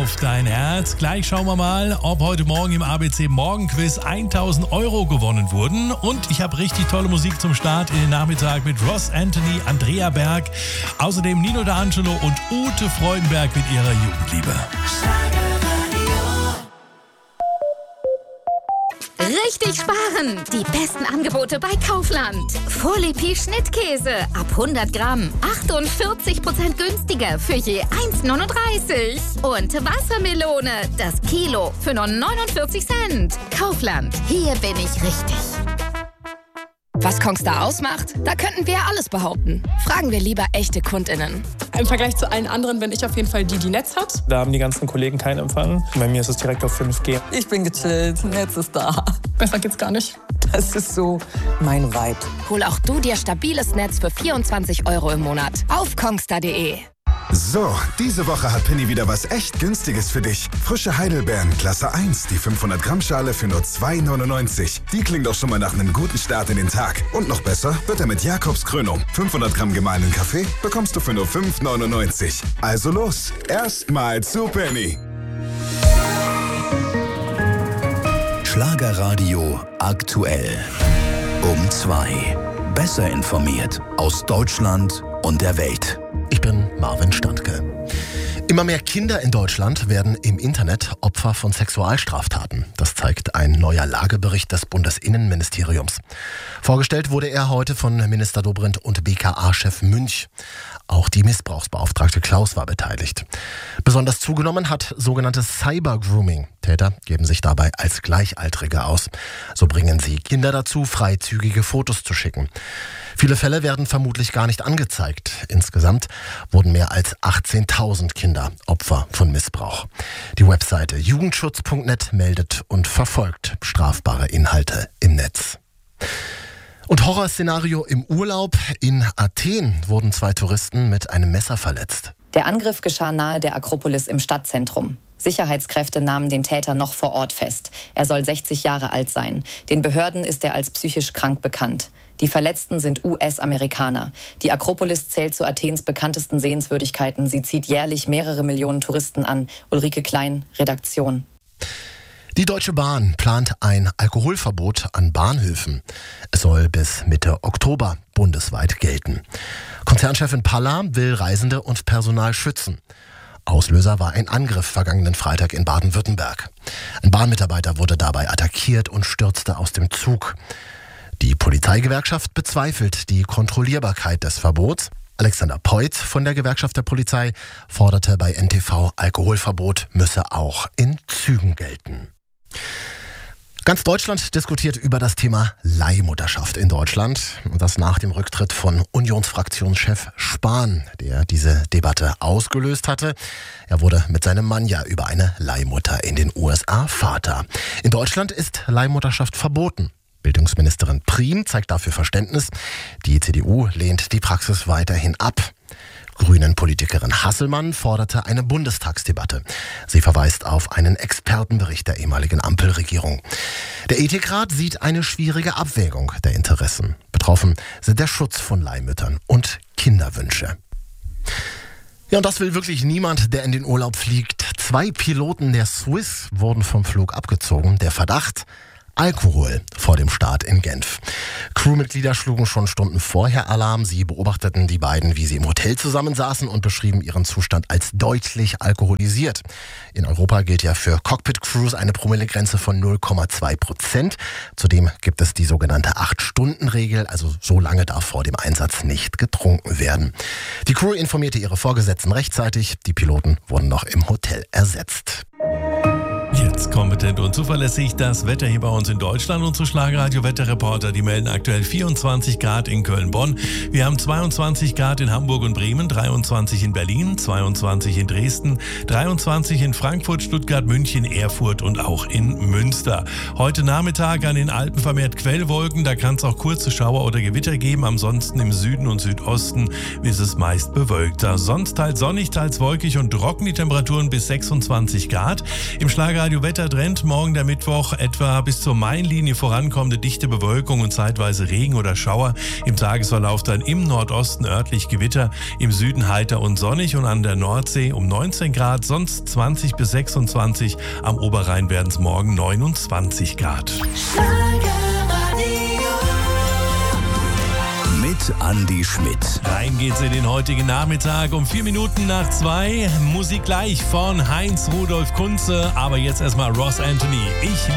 auf dein Herz. Gleich schauen wir mal, ob heute Morgen im ABC Morgenquiz 1.000 € gewonnen wurden. Und ich habe richtig tolle Musik zum Start in den Nachmittag mit Ross Anthony, Andrea Berg, außerdem Nino D'Angelo und Ute Freudenberg mit ihrer Jugendliebe. Richtig sparen! Die besten Angebote bei Kaufland. Vorlepi Schnittkäse ab 100 Gramm 48% günstiger für je 1,39. Und Wassermelone, das Kilo für nur 49 Cent. Kaufland, hier bin ich richtig. Was Kongstar ausmacht? Da könnten wir alles behaupten. Fragen wir lieber echte KundInnen. Im Vergleich zu allen anderen bin ich auf jeden Fall die Netz hat. Da haben die ganzen Kollegen keinen Empfang. Bei mir ist es direkt auf 5G. Ich bin gechillt, Netz ist da. Besser geht's gar nicht. Das ist so mein Vibe. Hol auch du dir stabiles Netz für 24 € im Monat auf kongstar.de. So, diese Woche hat Penny wieder was echt Günstiges für dich. Frische Heidelbeeren, Klasse 1, die 500 Gramm Schale für nur 2,99. Die klingt doch schon mal nach einem guten Start in den Tag. Und noch besser wird er mit Jakobskrönung. 500 Gramm gemahlenen Kaffee bekommst du für nur 5,99. Also los, erstmal zu Penny. Schlagerradio aktuell. Um 2. Besser informiert aus Deutschland und der Welt. Ich bin Marvin Standke. Immer mehr Kinder in Deutschland werden im Internet Opfer von Sexualstraftaten. Das zeigt ein neuer Lagebericht des Bundesinnenministeriums. Vorgestellt wurde er heute von Minister Dobrindt und BKA-Chef Münch. Auch die Missbrauchsbeauftragte Klaus war beteiligt. Besonders zugenommen hat sogenanntes Cyber-Grooming. Täter geben sich dabei als Gleichaltrige aus. So bringen sie Kinder dazu, freizügige Fotos zu schicken. Viele Fälle werden vermutlich gar nicht angezeigt. Insgesamt wurden mehr als 18.000 Kinder Opfer von Missbrauch. Die Webseite jugendschutz.net meldet und verfolgt strafbare Inhalte im Netz. Und Horrorszenario im Urlaub. In Athen wurden 2 Touristen mit einem Messer verletzt. Der Angriff geschah nahe der Akropolis im Stadtzentrum. Sicherheitskräfte nahmen den Täter noch vor Ort fest. Er soll 60 Jahre alt sein. Den Behörden ist er als psychisch krank bekannt. Die Verletzten sind US-Amerikaner. Die Akropolis zählt zu Athens bekanntesten Sehenswürdigkeiten. Sie zieht jährlich mehrere Millionen Touristen an. Ulrike Klein, Redaktion. Die Deutsche Bahn plant ein Alkoholverbot an Bahnhöfen. Es soll bis Mitte Oktober bundesweit gelten. Konzernchefin Palla will Reisende und Personal schützen. Auslöser war ein Angriff vergangenen Freitag in Baden-Württemberg. Ein Bahnmitarbeiter wurde dabei attackiert und stürzte aus dem Zug. Die Polizeigewerkschaft bezweifelt die Kontrollierbarkeit des Verbots. Alexander Peutz von der Gewerkschaft der Polizei forderte bei NTV, Alkoholverbot müsse auch in Zügen gelten. Ganz Deutschland diskutiert über das Thema Leihmutterschaft in Deutschland. Und das nach dem Rücktritt von Unionsfraktionschef Spahn, der diese Debatte ausgelöst hatte. Er wurde mit seinem Mann ja über eine Leihmutter in den USA Vater. In Deutschland ist Leihmutterschaft verboten. Bildungsministerin Prien zeigt dafür Verständnis. Die CDU lehnt die Praxis weiterhin ab. Grünen-Politikerin Hasselmann forderte eine Bundestagsdebatte. Sie verweist auf einen Expertenbericht der ehemaligen Ampelregierung. Der Ethikrat sieht eine schwierige Abwägung der Interessen. Betroffen sind der Schutz von Leihmüttern und Kinderwünsche. Ja, und das will wirklich niemand, der in den Urlaub fliegt. 2 Piloten der Swiss wurden vom Flug abgezogen. Der Verdacht: Alkohol vor dem Start in Genf. Crewmitglieder schlugen schon Stunden vorher Alarm. Sie beobachteten die beiden, wie sie im Hotel zusammensaßen und beschrieben ihren Zustand als deutlich alkoholisiert. In Europa gilt ja für Cockpit-Crews eine Promillegrenze von 0,2%. Zudem gibt es die sogenannte 8-Stunden-Regel, also so lange darf vor dem Einsatz nicht getrunken werden. Die Crew informierte ihre Vorgesetzten rechtzeitig. Die Piloten wurden noch im Hotel ersetzt. Jetzt kompetent und zuverlässig das Wetter hier bei uns in Deutschland. Unsere Schlagerradio-Wetterreporter, die melden aktuell 24 Grad in Köln-Bonn. Wir haben 22 Grad in Hamburg und Bremen, 23 in Berlin, 22 in Dresden, 23 in Frankfurt, Stuttgart, München, Erfurt und auch in Münster. Heute Nachmittag an den Alpen vermehrt Quellwolken. Da kann es auch kurze Schauer oder Gewitter geben. Ansonsten im Süden und Südosten ist es meist bewölkter. Sonst teils sonnig, teils wolkig und trocken. Die Temperaturen bis 26 Grad. Im Schlagerradio Schlagerradio Wettertrend. Morgen der Mittwoch etwa bis zur Mainlinie vorankommende dichte Bewölkung und zeitweise Regen oder Schauer. Im Tagesverlauf dann im Nordosten örtlich Gewitter, im Süden heiter und sonnig und an der Nordsee um 19 Grad, sonst 20 bis 26. Am Oberrhein werden es morgen 29 Grad. Mit Andi Schmidt. Rein geht's in den heutigen Nachmittag um 4 Minuten nach 2. Musik gleich von Heinz Rudolf Kunze, aber jetzt erstmal Ross Anthony. Ich